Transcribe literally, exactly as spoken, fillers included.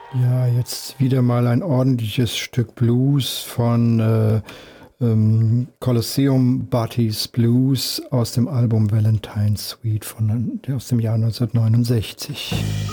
Ja, jetzt wieder mal ein ordentliches Stück Blues von äh, ähm, Colosseum Buddies Blues aus dem Album Valentine Suite von, aus dem Jahr neunzehnhundertneunundsechzig.